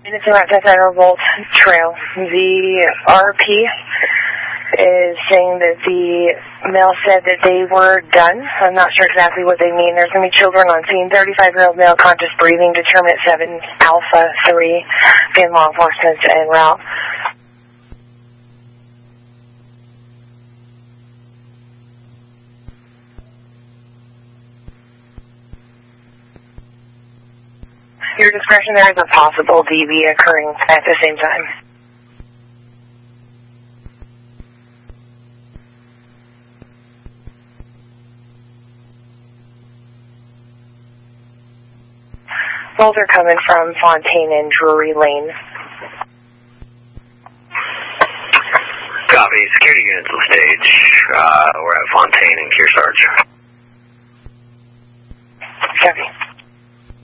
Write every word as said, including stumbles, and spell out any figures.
It's about ten Center Volt Trail. The R P is saying that the male said that they were done. I'm not sure exactly what they mean. There's going to be children on scene. thirty-five-year-old male, conscious breathing, determinate seven, Alpha three, being law enforcement en route. Your discretion, there is a possible D V occurring at the same time. Both are coming from Fontaine and Drury Lane. Copy. Security units on stage. Uh, we're at Fontaine and Kearsarge. Copy.